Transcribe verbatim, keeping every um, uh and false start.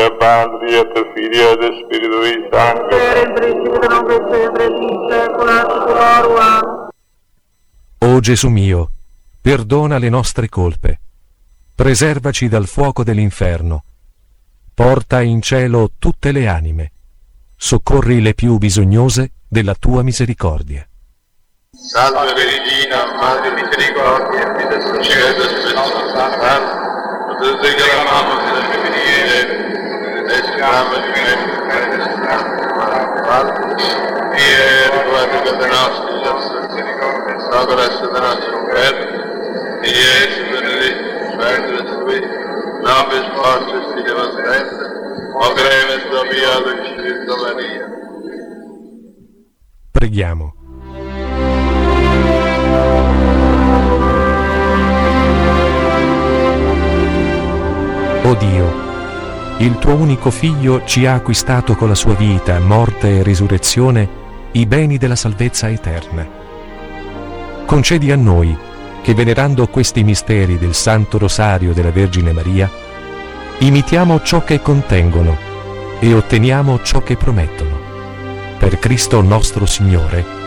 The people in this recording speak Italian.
Gloria Patri et Filii et Spiritui Sancti. Per il principio non per sempre, in secula seculorum. O Gesù mio, perdona le nostre colpe, preservaci dal fuoco dell'inferno, porta in cielo tutte le anime, soccorri le più bisognose della tua misericordia. Salve Regina, Madre misericordia, e del Signore Spirito Santo, te clamamos en el femenino, exclamamos en el e riguardo da nostri, la grazia da nostro Padre, e Gesù benedetto, Spirito Sui, nobis fortis filius Dei, o gremes Domino in Spirito Maria. Preghiamo. O Dio, il tuo unico Figlio ci ha acquistato con la sua vita, morte e risurrezione i beni della salvezza eterna. Concedi a noi che, venerando questi misteri del Santo Rosario della Vergine Maria, imitiamo ciò che contengono e otteniamo ciò che promettono. Per Cristo nostro Signore.